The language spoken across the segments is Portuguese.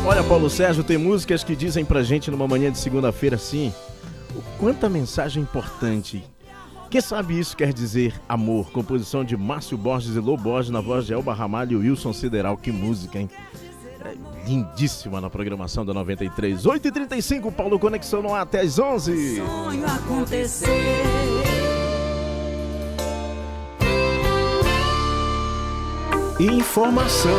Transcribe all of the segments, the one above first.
Olha, Paulo Sérgio, tem músicas que dizem pra gente numa manhã de segunda-feira assim, o quanta mensagem importante. Quem sabe isso quer dizer amor? Composição de Márcio Borges e Lô Borges, na voz de Elba Ramalho e Wilson Sideral. Que música, hein? É lindíssima na programação da 93. 8h35, Paulo Conexão no ar até às 11. Sonho acontecer. Informação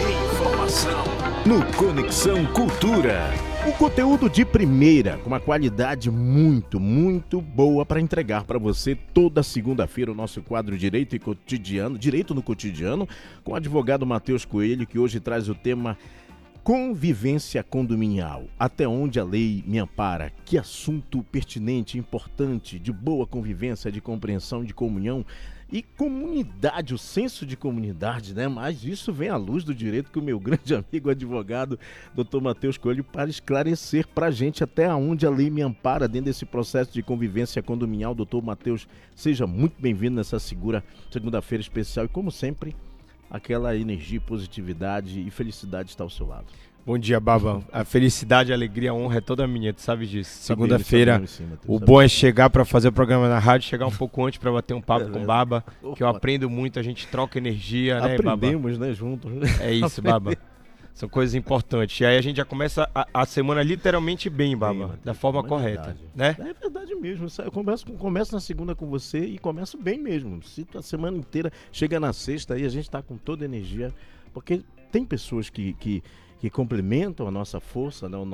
no Conexão Cultura. Um conteúdo de primeira, com uma qualidade muito boa para entregar para você toda segunda-feira o nosso quadro Direito no Cotidiano, com o advogado Matheus Coelho, que hoje traz o tema Convivência Condominial. Até onde a lei me ampara? Que assunto pertinente, importante, de boa convivência, de compreensão, de comunhão e comunidade, o senso de comunidade, né? Mas isso vem à luz do direito que o meu grande amigo advogado, Dr. Matheus Coelho, para esclarecer para a gente até onde a lei me ampara dentro desse processo de convivência condominial. Dr. Matheus, seja muito bem-vindo nessa segunda-feira especial e, como sempre, aquela energia, positividade e felicidade está ao seu lado. Bom dia, Baba. A felicidade, a alegria, a honra é toda minha, tu sabe disso. Segunda-feira, o bom é chegar para fazer o programa na rádio, chegar um pouco antes para bater um papo com o Baba, que eu aprendo muito, a gente troca energia, né, Baba? Aprendemos, né, juntos. É isso, Baba. São coisas importantes. E aí a gente já começa a semana literalmente bem, Baba, da forma correta, né? É verdade mesmo. Eu começo na segunda com você e começo bem mesmo. Sinto a semana inteira, chega na sexta e a gente tá com toda a energia, porque tem pessoas que complementam a nossa força, né?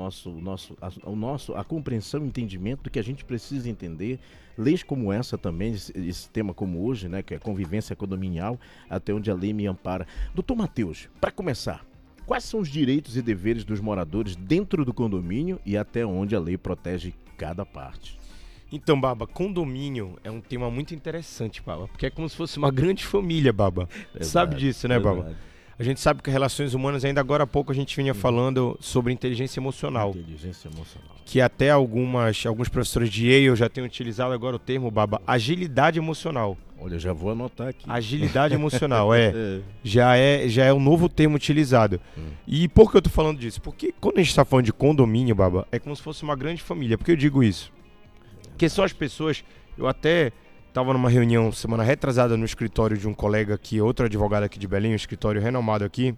A compreensão e entendimento do que a gente precisa entender. Leis como essa também, esse tema como hoje, né? Que é convivência condominial, até onde a lei me ampara. Doutor Matheus, para começar, quais são os direitos e deveres dos moradores dentro do condomínio e até onde a lei protege cada parte? Então, Baba, condomínio é um tema muito interessante, Baba, porque é como se fosse uma grande família, Baba. Verdade, sabe disso, né, Baba? Verdade. A gente sabe que relações humanas, ainda agora há pouco a gente vinha falando sobre inteligência emocional. Inteligência emocional. Que até alguns professores de Yale já têm utilizado agora o termo, Baba, agilidade emocional. Olha, já vou anotar aqui. Agilidade emocional, já é um novo termo utilizado. E por que eu tô falando disso? Porque quando a gente tá falando de condomínio, Baba, é como se fosse uma grande família. Por que eu digo isso? Porque são as pessoas, eu até estava numa reunião semana retrasada no escritório de um colega aqui, outro advogado aqui de Belém, um escritório renomado aqui,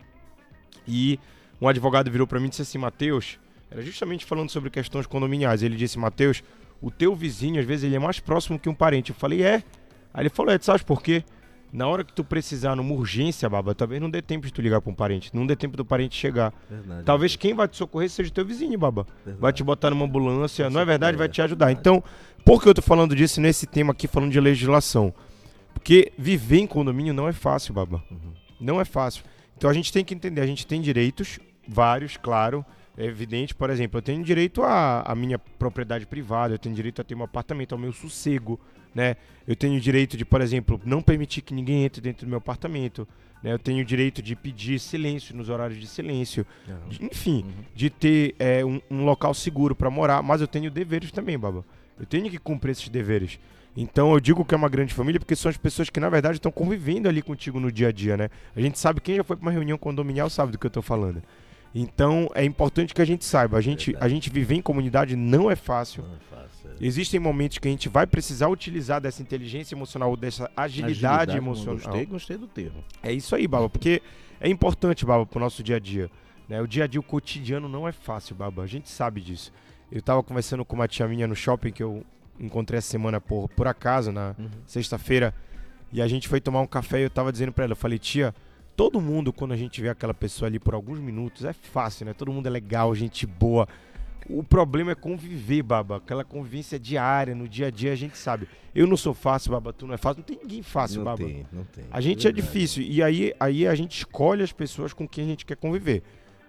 e um advogado virou para mim e disse assim: Matheus, era justamente falando sobre questões condominiais, ele disse: Matheus, o teu vizinho às vezes ele é mais próximo que um parente. Eu falei: é? Aí ele falou: tu sabe por quê? Na hora que tu precisar, numa urgência, Baba, talvez não dê tempo de tu ligar para um parente, não dê tempo do parente chegar. Verdade, talvez quem vai te socorrer seja o teu vizinho, Baba. Verdade. Vai te botar numa ambulância, não é verdade? Vai te ajudar. Então, por que eu tô falando disso nesse tema aqui, falando de legislação? Porque viver em condomínio não é fácil, Baba. Não é fácil. Então a gente tem que entender, a gente tem direitos, vários, claro, é evidente. Por exemplo, eu tenho direito à minha propriedade privada, eu tenho direito a ter um apartamento, ao meu sossego, né? Eu tenho direito de, por exemplo, não permitir que ninguém entre dentro do meu apartamento, né? Eu tenho direito de pedir silêncio nos horários de silêncio, enfim, de ter um local seguro para morar, mas eu tenho deveres também, Baba. Eu tenho que cumprir esses deveres. Então eu digo que é uma grande família porque são as pessoas que na verdade estão convivendo ali contigo no dia a dia, né? A gente sabe, quem já foi para uma reunião condominial sabe do que eu tô falando. Então é importante que a gente saiba, a gente viver em comunidade não é fácil. Não é fácil. Existem momentos que a gente vai precisar utilizar dessa inteligência emocional, dessa agilidade emocional. Gostei do termo. É isso aí, Baba, porque é importante, Baba, pro nosso dia a dia, né? O dia a dia, o cotidiano não é fácil, Baba, a gente sabe disso. Eu tava conversando com uma tia minha no shopping que eu encontrei essa semana por acaso, na sexta-feira, e a gente foi tomar um café e eu tava dizendo pra ela, eu falei: tia, todo mundo, quando a gente vê aquela pessoa ali por alguns minutos, é fácil, né? Todo mundo é legal, gente boa. O problema é conviver, Baba. Aquela convivência diária, no dia a dia, a gente sabe. Eu não sou fácil, Baba, tu não é fácil. Não tem ninguém fácil, Baba. Não tem. A gente é difícil. E aí a gente escolhe as pessoas com quem a gente quer conviver.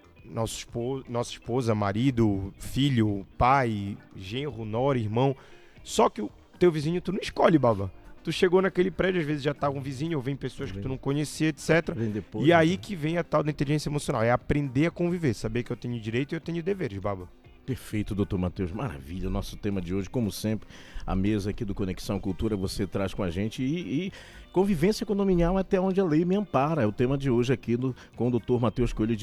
Nossa esposa, marido, filho, pai, genro, nora, irmão. Só que o teu vizinho tu não escolhe, Baba. Tu chegou naquele prédio, às vezes já tá um vizinho, ou vem pessoas que tu não conhecia, etc. Depois, e aí que vem a tal da inteligência emocional. É aprender a conviver, saber que eu tenho direito e eu tenho deveres, Baba. Perfeito, doutor Matheus, maravilha. O nosso tema de hoje, como sempre, a mesa aqui do Conexão Cultura, você traz com a gente e convivência condominial até onde a lei me ampara. É o tema de hoje aqui com o doutor Matheus Coelho.